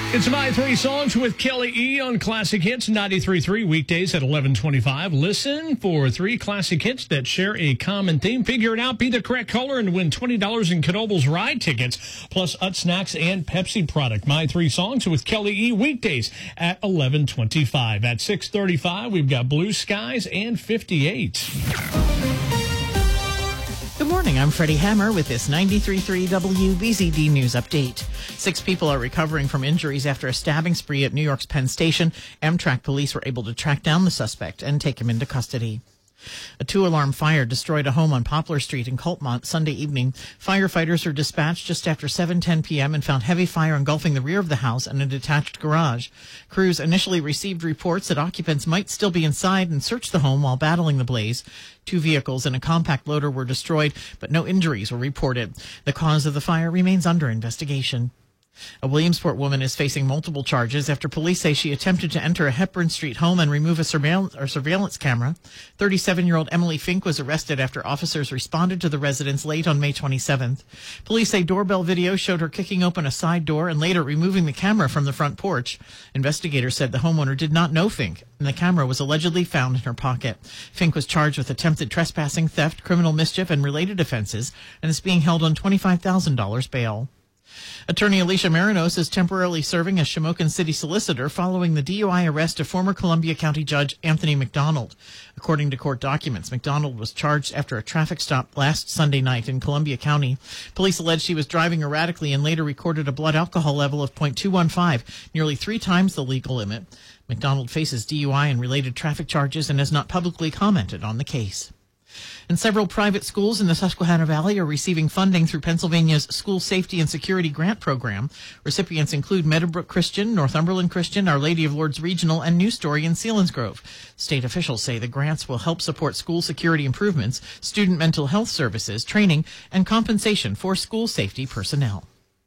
It's My Three Songs with Kelly E on Classic Hits 93.3 weekdays at 11:25. Listen for three classic hits that share a common theme. Figure it out, be the correct caller, and win $20 in Knoebels ride tickets, plus Ut Snacks and Pepsi product. My Three Songs with Kelly E weekdays at 11:25. At 6:35, we've got blue skies and 58. Good morning, I'm Freddie Hammer with this 93.3 WBZD News Update. 6 people are recovering from injuries after a stabbing spree at New York's Penn Station. Amtrak police were able to track down the suspect and take him into custody. A 2-alarm fire destroyed a home on Poplar Street in Coltmont Sunday evening. Firefighters were dispatched just after 7:10 p.m. and found heavy fire engulfing the rear of the house and a detached garage. Crews initially received reports that occupants might still be inside and searched the home while battling the blaze. 2 vehicles and a compact loader were destroyed, but no injuries were reported. The cause of the fire remains under investigation. A Williamsport woman is facing multiple charges after police say she attempted to enter a Hepburn Street home and remove a surveillance camera. 37-year-old Emily Fink was arrested after officers responded to the residence late on May 27th. Police say doorbell video showed her kicking open a side door and later removing the camera from the front porch. Investigators said the homeowner did not know Fink, and the camera was allegedly found in her pocket. Fink was charged with attempted trespassing, theft, criminal mischief, and related offenses, and is being held on $25,000 bail. Attorney Alicia Marinos is temporarily serving as Shamokin City Solicitor following the DUI arrest of former Columbia County Judge Anthony McDonald. According to court documents, McDonald was charged after a traffic stop last Sunday night in Columbia County. Police alleged he was driving erratically and later recorded a blood alcohol level of .215, nearly 3 times the legal limit. McDonald faces DUI and related traffic charges and has not publicly commented on the case. And several private schools in the Susquehanna Valley are receiving funding through Pennsylvania's School Safety and Security Grant Program. Recipients include Meadowbrook Christian, Northumberland Christian, Our Lady of Lourdes Regional, and New Story in Selinsgrove. State officials say the grants will help support school security improvements, student mental health services, training, and compensation for school safety personnel.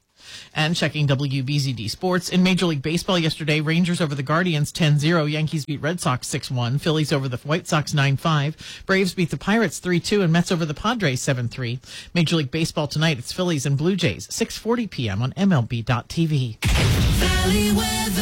And checking WBZD Sports, in Major League Baseball yesterday, Rangers over the Guardians 10-0, Yankees beat Red Sox 6-1, Phillies over the White Sox 9-5, Braves beat the Pirates 3-2, and Mets over the Padres 7-3. Major League Baseball tonight, it's Phillies and Blue Jays, 6:40 p.m. on MLB.tv. Valley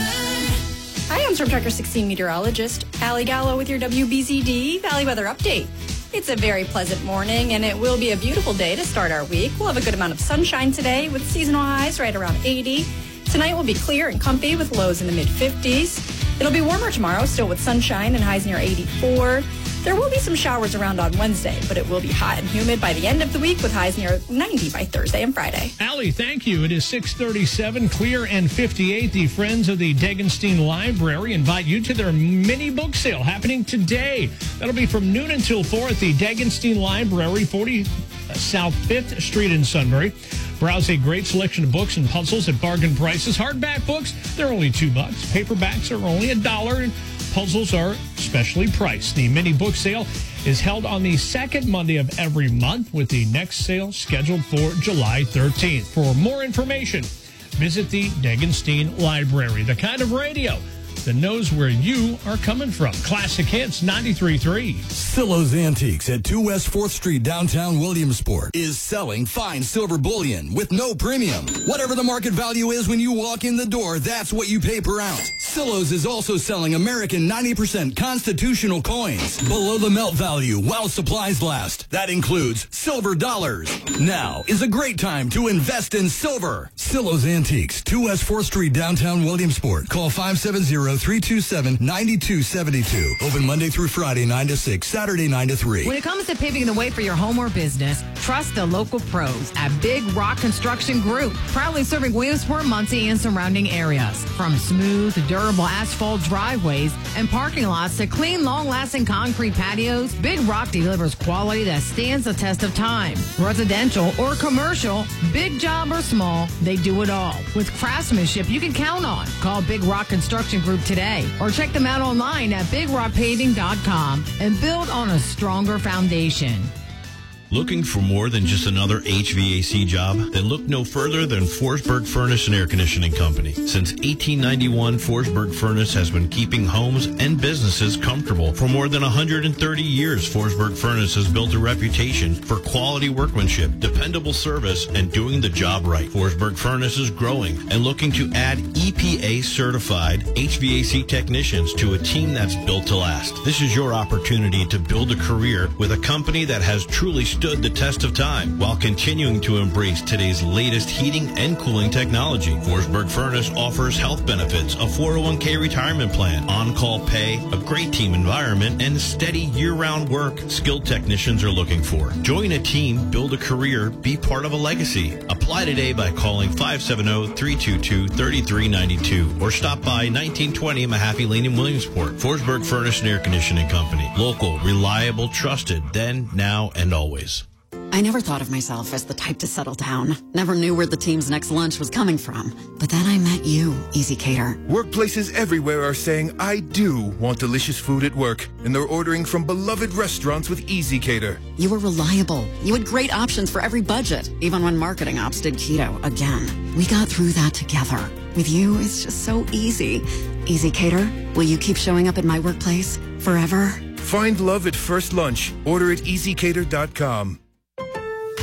weather. Hi, I'm Storm Tracker 16 meteorologist Allie Gallo with your WBZD Valley Weather Update. It's a very pleasant morning, and it will be a beautiful day to start our week. We'll have a good amount of sunshine today with seasonal highs right around 80. Tonight will be clear and comfy with lows in the mid-50s. It'll be warmer tomorrow, still with sunshine and highs near 84. There will be some showers around on Wednesday, but it will be hot and humid by the end of the week with highs near 90 by Thursday and Friday. Allie, thank you. It is 6:37, clear and 58. The Friends of the Degenstein Library invite you to their mini book sale happening today. That'll be from noon until 4 at the Degenstein Library, 40 South 5th Street in Sunbury. Browse a great selection of books and puzzles at bargain prices. Hardback books, they're only $2. Paperbacks are only $1, and puzzles are specially priced. The mini book sale is held on the second Monday of every month, with the next sale scheduled for July 13th. For more information, visit the Degenstein Library. The kind of radio that knows where you are coming from. Classic Hits 93.3. Silo's Antiques at 2 West 4th Street, downtown Williamsport, is selling fine silver bullion with no premium. Whatever the market value is when you walk in the door, that's what you pay per ounce. Silo's is also selling American 90% constitutional coins below the melt value while supplies last. That includes silver dollars. Now is a great time to invest in silver. Silo's Antiques, 2 West 4th Street, downtown Williamsport. Call 570-327-9272. Open Monday through Friday, 9 to 6, Saturday, 9 to 3. When it comes to paving the way for your home or business, trust the local pros at Big Rock Construction Group, proudly serving Williamsport, Muncie, and surrounding areas. From smooth, durable asphalt driveways and parking lots to clean, long-lasting concrete patios, Big Rock delivers quality that stands the test of time. Residential or commercial, big job or small, they do it all. With craftsmanship you can count on. Call Big Rock Construction Group today or check them out online at BigRockPaving.com and build on a stronger foundation. Looking for more than just another HVAC job? Then look no further than Forsberg Furnace and Air Conditioning Company. Since 1891, Forsberg Furnace has been keeping homes and businesses comfortable. For more than 130 years, Forsberg Furnace has built a reputation for quality workmanship, dependable service, and doing the job right. Forsberg Furnace is growing and looking to add EPA-certified HVAC technicians to a team that's built to last. This is your opportunity to build a career with a company that has truly stood the test of time while continuing to embrace today's latest heating and cooling technology. Forsberg Furnace offers health benefits, a 401k retirement plan, on-call pay, a great team environment, and steady year-round work skilled technicians are looking for. Join a team, build a career, be part of a legacy. Apply today by calling 570-322-3392 or stop by 1920 Mahaffey Lane in Williamsport. Forsberg Furnace and Air Conditioning Company. Local, reliable, trusted, then, now, and always. I never thought of myself as the type to settle down. Never knew where the team's next lunch was coming from. But then I met you, Easy Cater. Workplaces everywhere are saying, I do want delicious food at work. And they're ordering from beloved restaurants with Easy Cater. You were reliable. You had great options for every budget, even when marketing ops did keto again. We got through that together. With you, it's just so easy. Easy Cater, will you keep showing up at my workplace forever? Find love at first lunch. Order at easycater.com.